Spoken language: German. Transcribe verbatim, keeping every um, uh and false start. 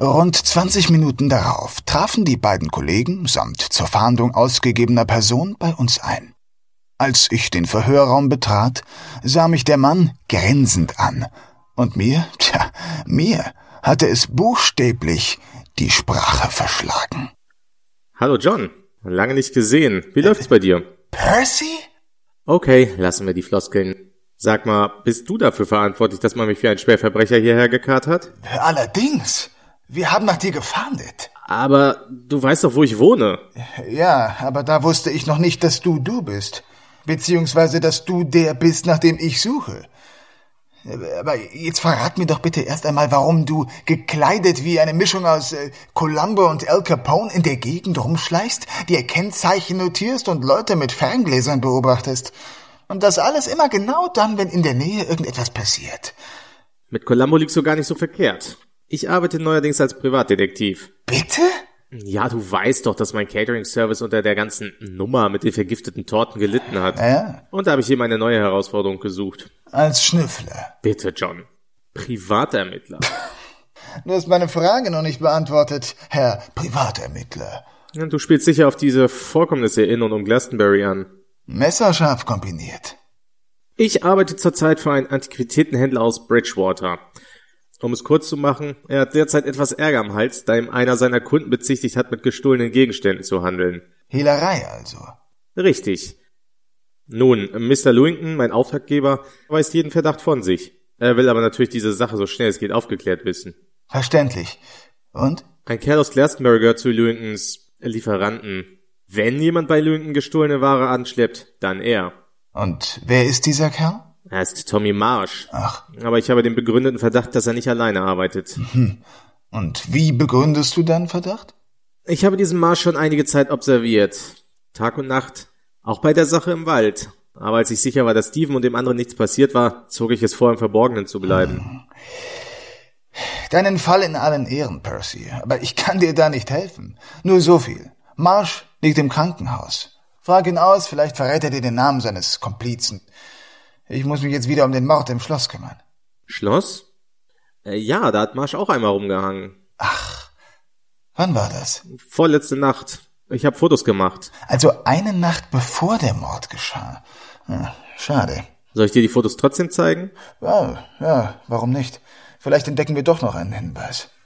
Rund zwanzig Minuten darauf trafen die beiden Kollegen samt zur Fahndung ausgegebener Person bei uns ein. Als ich den Verhörraum betrat, sah mich der Mann grinsend an. Und mir, tja, mir hatte es buchstäblich die Sprache verschlagen. Hallo John, lange nicht gesehen. Wie läuft's bei dir? Percy? Okay, lassen wir die Floskeln. Sag mal, bist du dafür verantwortlich, dass man mich wie ein Schwerverbrecher hierher gekarrt hat? Allerdings. Wir haben nach dir gefahndet. Aber du weißt doch, wo ich wohne. Ja, aber da wusste ich noch nicht, dass du du bist. Beziehungsweise, dass du der bist, nach dem ich suche. Aber jetzt verrat mir doch bitte erst einmal, warum du gekleidet wie eine Mischung aus äh, Columbo und Al Capone in der Gegend rumschleichst, dir Kennzeichen notierst und Leute mit Ferngläsern beobachtest. Und das alles immer genau dann, wenn in der Nähe irgendetwas passiert. Mit Columbo liegst du gar nicht so verkehrt. Ich arbeite neuerdings als Privatdetektiv. Bitte? Ja, du weißt doch, dass mein Catering-Service unter der ganzen Nummer mit den vergifteten Torten gelitten hat. Ja. Und da habe ich eben eine neue Herausforderung gesucht. Als Schnüffler. Bitte, John. Privatermittler. Du hast meine Frage noch nicht beantwortet, Herr Privatermittler. Du spielst sicher auf diese Vorkommnisse in und um Glastonbury an. Messerscharf kombiniert. Ich arbeite zurzeit für einen Antiquitätenhändler aus Bridgewater. Um es kurz zu machen, er hat derzeit etwas Ärger am Hals, da ihm einer seiner Kunden bezichtigt hat, mit gestohlenen Gegenständen zu handeln. Hehlerei also. Richtig. Nun, Mister Lewington, mein Auftraggeber, weist jeden Verdacht von sich. Er will aber natürlich diese Sache so schnell es geht aufgeklärt wissen. Verständlich. Und? Ein Kerl aus Glastonbury gehört zu Lewingtons Lieferanten. Wenn jemand bei Lewington gestohlene Ware anschleppt, dann er. Und wer ist dieser Kerl? Er ist Tommy Marsh. Ach. Aber ich habe den begründeten Verdacht, dass er nicht alleine arbeitet. Mhm. Und wie begründest du deinen Verdacht? Ich habe diesen Marsh schon einige Zeit observiert. Tag und Nacht. Auch bei der Sache im Wald. Aber als ich sicher war, dass Steven und dem anderen nichts passiert war, zog ich es vor, im Verborgenen zu bleiben. Deinen Fall in allen Ehren, Percy. Aber ich kann dir da nicht helfen. Nur so viel. Marsh liegt im Krankenhaus. Frag ihn aus, vielleicht verrät er dir den Namen seines Komplizen. Ich muss mich jetzt wieder um den Mord im Schloss kümmern. Schloss? Äh, ja, da hat Marsh auch einmal rumgehangen. Ach, wann war das? Vorletzte Nacht. Ich habe Fotos gemacht. Also eine Nacht bevor der Mord geschah. Ja, schade. Soll ich dir die Fotos trotzdem zeigen? Ja, ja, warum nicht? Vielleicht entdecken wir doch noch einen Hinweis.